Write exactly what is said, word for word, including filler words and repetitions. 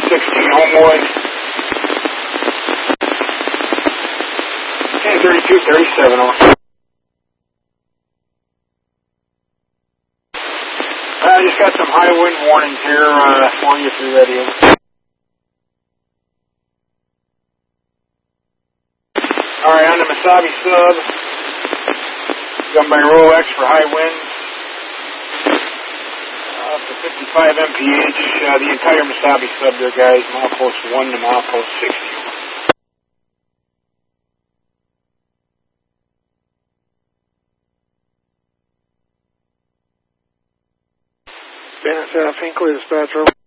sixteen, Homewood. ten thirty-two thirty-seven. I just got some high wind warnings here uh, for you if you're ready. Alright, on the Mesabi sub, got my Rolex for high winds, uh, up to fifty-five M P H, uh, the entire Mesabi sub there, guys, milepost one to milepost sixty. Bennett South Hinkley, dispatch over.